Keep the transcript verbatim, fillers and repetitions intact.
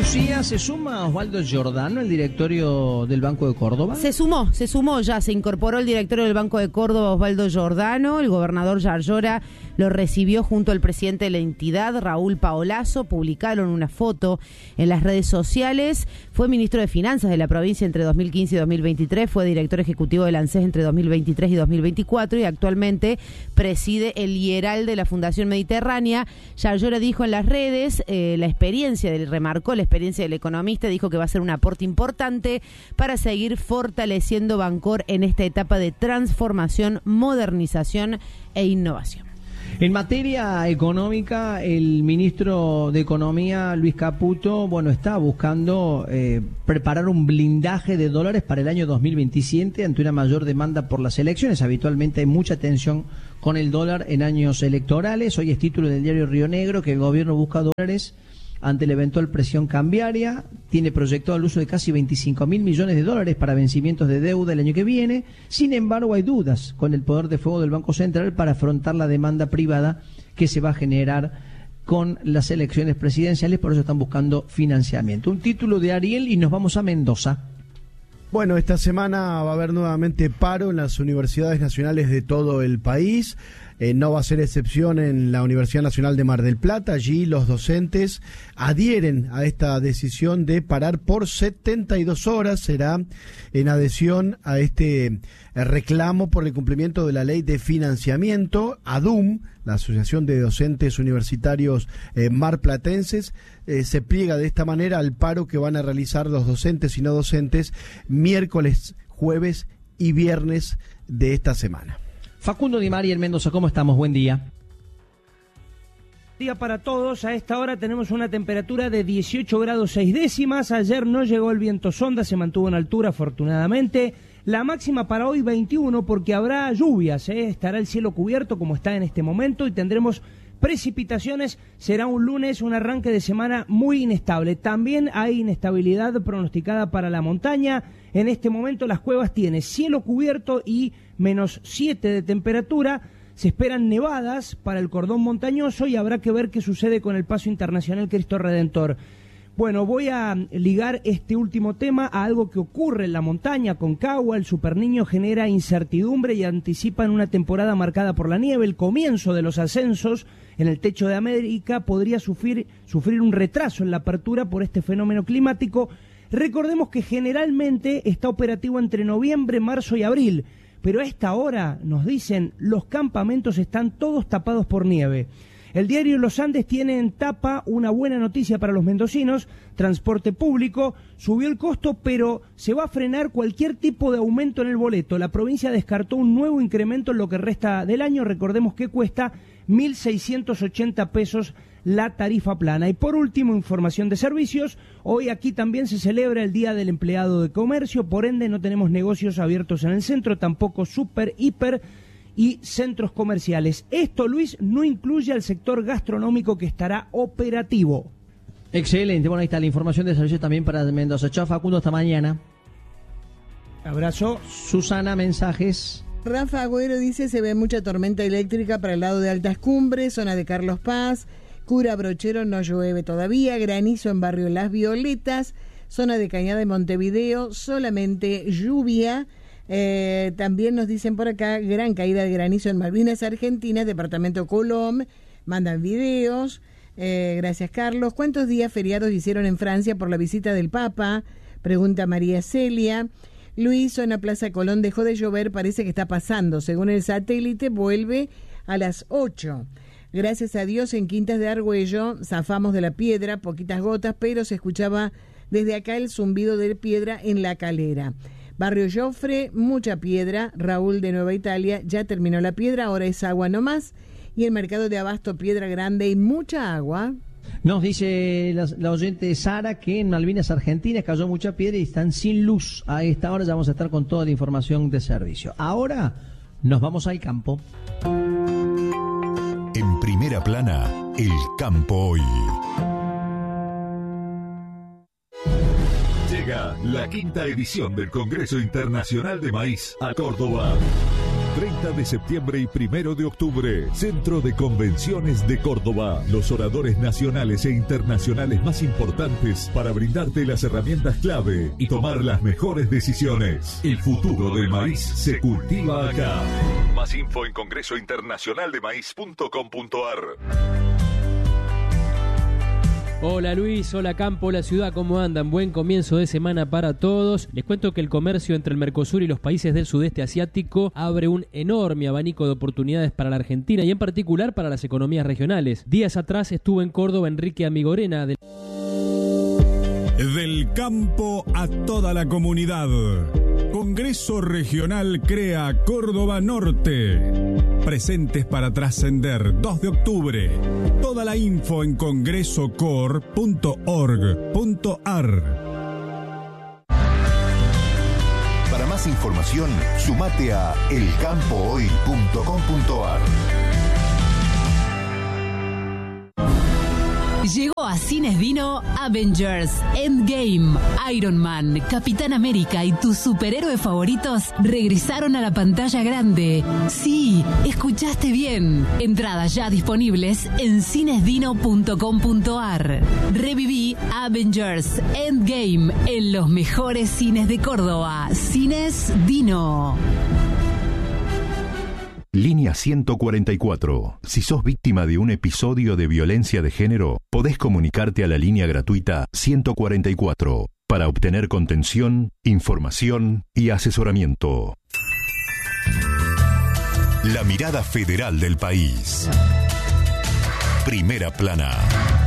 Lucía, ¿se suma Osvaldo Giordano, el directorio del Banco de Córdoba? Se sumó, se sumó ya, se incorporó el directorio del Banco de Córdoba, Osvaldo Giordano. El gobernador Yarlora lo recibió junto al presidente de la entidad, Raúl Paolazo. Publicaron una foto en las redes sociales. Fue ministro de Finanzas de la provincia entre dos mil quince y dos mil veintitrés, fue director ejecutivo del ANSES entre dos mil veintitrés y dos mil veinticuatro y actualmente preside el IERAL de la Fundación Mediterránea. Yarlora dijo en las redes, eh, la experiencia, del, remarcó la experiencia del economista, dijo que va a ser un aporte importante para seguir fortaleciendo Bancor en esta etapa de transformación, modernización e innovación. En materia económica, el ministro de Economía, Luis Caputo, bueno, está buscando eh, preparar un blindaje de dólares para el año dos mil veintisiete ante una mayor demanda por las elecciones. Habitualmente hay mucha tensión con el dólar en años electorales. Hoy es título del diario Río Negro que el gobierno busca dólares ante la eventual presión cambiaria. Tiene proyectado el uso de casi veinticinco mil millones de dólares para vencimientos de deuda el año que viene. Sin embargo, hay dudas con el poder de fuego del Banco Central para afrontar la demanda privada que se va a generar con las elecciones presidenciales. Por eso están buscando financiamiento. Un título de Ariel y nos vamos a Mendoza. Bueno, esta semana va a haber nuevamente paro en las universidades nacionales de todo el país. Eh, no va a ser excepción en la Universidad Nacional de Mar del Plata. Allí los docentes adhieren a esta decisión de parar por setenta y dos horas. Será en adhesión a este eh, reclamo por el cumplimiento de la ley de financiamiento. ADUM, la Asociación de Docentes Universitarios eh, Marplatenses, eh, se pliega de esta manera al paro que van a realizar los docentes y no docentes miércoles, jueves y viernes de esta semana. Facundo Di María en Mendoza, ¿cómo estamos? Buen día. Día para todos. A esta hora tenemos una temperatura de dieciocho grados seis décimas. Ayer no llegó el viento sonda, se mantuvo en altura afortunadamente. La máxima para hoy veintiuno porque habrá lluvias, ¿eh? Estará el cielo cubierto como está en este momento y tendremos precipitaciones. Será un lunes, un arranque de semana muy inestable. También hay inestabilidad pronosticada para la montaña. En este momento Las Cuevas tiene cielo cubierto y menos siete de temperatura. Se esperan nevadas para el cordón montañoso y habrá que ver qué sucede con el Paso Internacional Cristo Redentor. Bueno, voy a ligar este último tema a algo que ocurre en la montaña. Concagua, el Superniño genera incertidumbre y anticipan una temporada marcada por la nieve. El comienzo de los ascensos en el techo de América podría sufrir, sufrir un retraso en la apertura por este fenómeno climático. Recordemos que generalmente está operativo entre noviembre, marzo y abril, pero a esta hora, nos dicen, los campamentos están todos tapados por nieve. El diario Los Andes tiene en tapa una buena noticia para los mendocinos. Transporte público subió el costo, pero se va a frenar cualquier tipo de aumento en el boleto. La provincia descartó un nuevo incremento en lo que resta del año. Recordemos que cuesta mil seiscientos ochenta pesos la tarifa plana. Y por último, información de servicios. Hoy aquí también se celebra el Día del Empleado de Comercio, por ende no tenemos negocios abiertos en el centro, tampoco super, hiper y centros comerciales. Esto, Luis, no incluye al sector gastronómico que estará operativo. Excelente, bueno, ahí está la información de servicios también para Mendoza. Chao, Facundo, hasta mañana. Abrazo. Susana, mensajes. Rafa Agüero dice, se ve mucha tormenta eléctrica para el lado de Altas Cumbres, zona de Carlos Paz, Cura Brochero no llueve todavía, granizo en barrio Las Violetas, zona de Cañada de Montevideo, solamente lluvia. Eh, también nos dicen por acá, gran caída de granizo en Malvinas Argentinas, departamento Colom, mandan videos. Eh, gracias, Carlos. ¿Cuántos días feriados hicieron en Francia por la visita del Papa? Pregunta María Celia. Luis, zona Plaza Colón dejó de llover, parece que está pasando. Según el satélite, vuelve a las ocho. Gracias a Dios, en Quintas de Argüello zafamos de la piedra, poquitas gotas, pero se escuchaba desde acá el zumbido de piedra en la calera. Barrio Joffre, mucha piedra. Raúl de Nueva Italia, ya terminó la piedra, ahora es agua nomás. Y el mercado de Abasto, Piedra Grande y mucha agua. Nos dice la, la oyente Sara que en Malvinas Argentinas cayó mucha piedra y están sin luz. A esta hora ya vamos a estar con toda la información de servicio. Ahora nos vamos al campo. En Primera Plana, el campo hoy. Llega la quinta edición del Congreso Internacional de Maíz a Córdoba. treinta de septiembre y primero de octubre, Centro de Convenciones de Córdoba. Los oradores nacionales e internacionales más importantes para brindarte las herramientas clave y tomar las mejores decisiones. El futuro del maíz se cultiva acá. Más info en congreso internacional de maíz punto com punto a r. Hola Luis, hola Campo, hola Ciudad, ¿cómo andan? Buen comienzo de semana para todos. Les cuento que el comercio entre el Mercosur y los países del sudeste asiático abre un enorme abanico de oportunidades para la Argentina y en particular para las economías regionales. Días atrás estuvo en Córdoba Enrique Amigorena. Del, del campo a toda la comunidad. Congreso Regional Crea Córdoba Norte. Presentes para trascender, dos de octubre. Toda la info en congreso cor punto org punto a r. Para más información, sumate a el campo hoy punto com punto a r. Llegó a Cines Dino Avengers, Endgame, Iron Man, Capitán América y tus superhéroes favoritos regresaron a la pantalla grande. Sí, escuchaste bien. Entradas ya disponibles en cines dino punto com punto a r. Reviví Avengers, Endgame en los mejores cines de Córdoba. Cines Dino. Línea ciento cuarenta y cuatro. Si sos víctima de un episodio de violencia de género, podés comunicarte a la línea gratuita ciento cuarenta y cuatro para obtener contención, información y asesoramiento. La mirada federal del país. Primera plana.